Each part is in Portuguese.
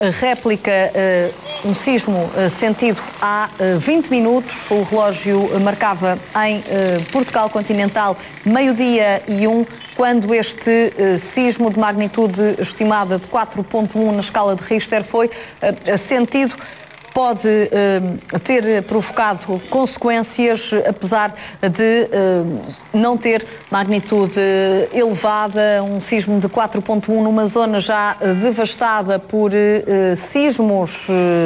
réplica, um sismo sentido há 20 minutos. O relógio marcava em Portugal continental 12:01, quando este sismo de magnitude estimada de 4.1 na escala de Richter foi sentido. Pode ter provocado consequências, apesar de não ter magnitude elevada. Um sismo de 4.1 numa zona já devastada por sismos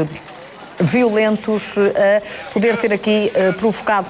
violentos, a poder ter aqui provocado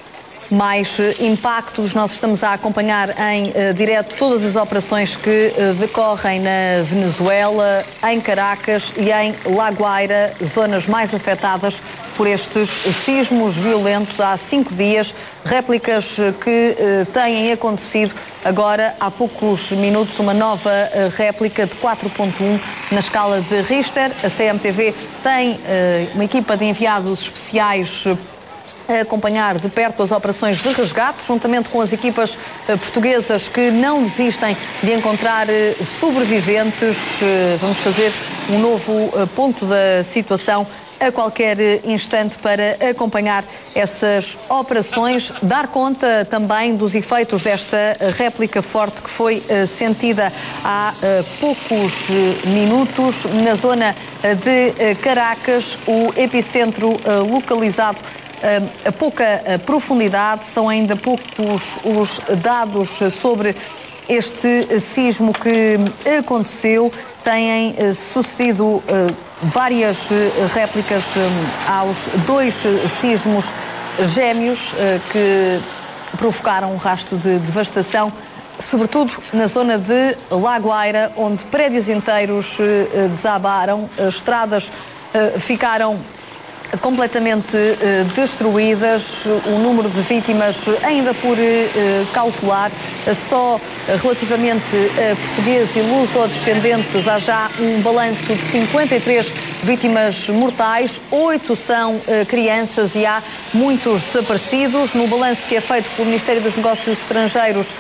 mais impactos. Nós estamos a acompanhar em direto todas as operações que decorrem na Venezuela, em Caracas e em La Guaira, zonas mais afetadas por estes sismos violentos há 5 dias, réplicas que têm acontecido agora há poucos minutos, uma nova réplica de 4.1 na escala de Richter. A CMTV tem uma equipa de enviados especiais a acompanhar de perto as operações de resgate, juntamente com as equipas portuguesas que não desistem de encontrar sobreviventes. Vamos fazer um novo ponto da situação a qualquer instante para acompanhar essas operações, dar conta também dos efeitos desta réplica forte que foi sentida há poucos minutos na zona de Caracas, o epicentro localizado a pouca profundidade. São ainda poucos os dados sobre este sismo que aconteceu. Têm sucedido várias réplicas aos 2 sismos gêmeos que provocaram um rastro de devastação, sobretudo na zona de La Guaira, onde prédios inteiros desabaram, estradas ficaram completamente destruídas. O número de vítimas ainda por calcular. Só relativamente a portugueses e luso-descendentes há já um balanço de 53 vítimas mortais, 8 são crianças e há muitos desaparecidos. No balanço que é feito pelo Ministério dos Negócios Estrangeiros,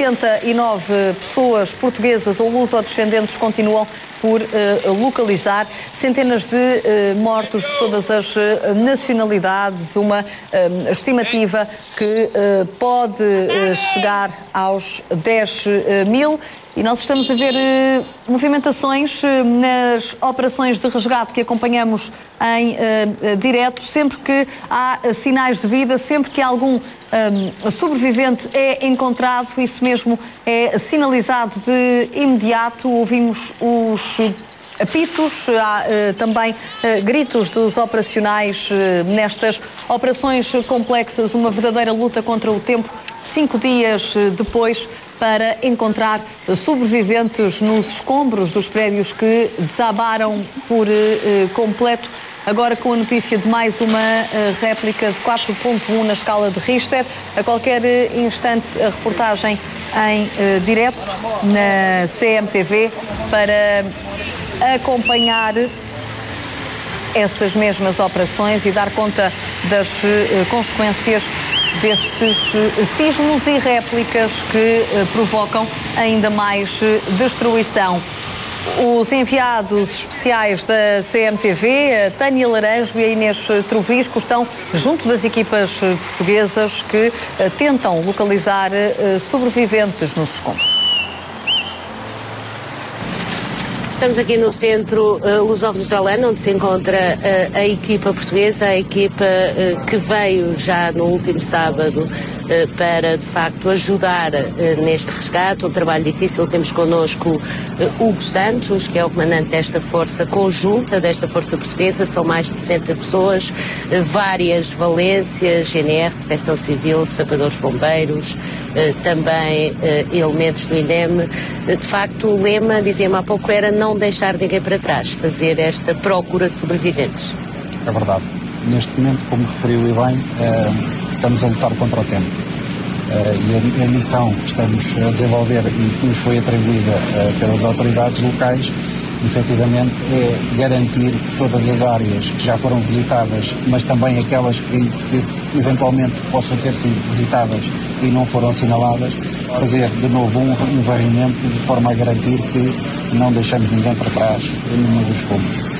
89 pessoas portuguesas ou luso-descendentes continuam por localizar, centenas de mortos de todas as nacionalidades, uma estimativa que pode chegar aos 10 mil. E nós estamos a ver movimentações nas operações de resgate que acompanhamos em direto. Sempre que há sinais de vida, sempre que algum sobrevivente é encontrado, isso mesmo é sinalizado de imediato. Ouvimos os apitos, há também gritos dos operacionais nestas operações complexas, uma verdadeira luta contra o tempo, 5 dias depois, para encontrar sobreviventes nos escombros dos prédios que desabaram por completo. Agora com a notícia de mais uma réplica de 4.1 na escala de Richter. A qualquer instante a reportagem em direto na CMTV para acompanhar essas mesmas operações e dar conta das consequências destes sismos e réplicas que provocam ainda mais destruição. Os enviados especiais da CMTV, a Tânia Laranjo e a Inês Trovisco, estão junto das equipas portuguesas que tentam localizar sobreviventes nos escombros. Estamos aqui no centro luso-venezuelano, onde se encontra a equipa portuguesa, a equipa que veio já no último sábado para, de facto, ajudar neste resgate. Um trabalho difícil. Temos connosco Hugo Santos, que é o comandante desta força conjunta, desta força portuguesa. São mais de 60 pessoas, várias valências, GNR, Proteção Civil, sapadores bombeiros, também elementos do INEM. De facto, o lema, dizia-me há pouco, era não deixar ninguém para trás, fazer esta procura de sobreviventes. É verdade. Neste momento, como referiu e bem, estamos a lutar contra o tempo. E a missão que estamos a desenvolver e que nos foi atribuída pelas autoridades locais, efetivamente, é garantir que todas as áreas que já foram visitadas, mas também aquelas que eventualmente possam ter sido visitadas e não foram assinaladas, fazer de novo um varrimento de forma a garantir que não deixamos ninguém para trás em nenhum dos escombros.